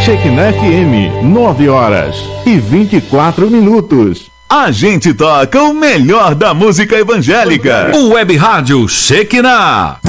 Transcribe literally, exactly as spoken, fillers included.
Shekinah F M, nove horas e vinte e quatro minutos. A gente toca o melhor da música evangélica. O Web Rádio Shekinah.